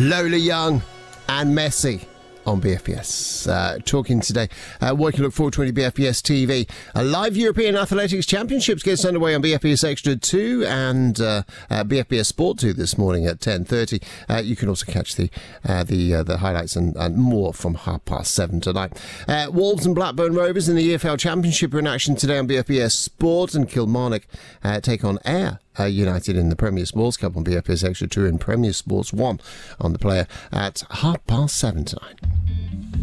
Lola Young and Messi on BFBS. Talking today, what you look forward to on BFBS TV. A live European Athletics Championships gets underway on BFBS Extra 2 and BFBS Sport 2 this morning at 10:30. You can also catch the highlights and more from 7:30 tonight. Wolves and Blackburn Rovers in the EFL Championship are in action today on BFBS Sport, and Kilmarnock take on Ayr United in the Premier Sports Cup on BFBS Extra 2 and Premier Sports 1 on the player at 7:30 tonight.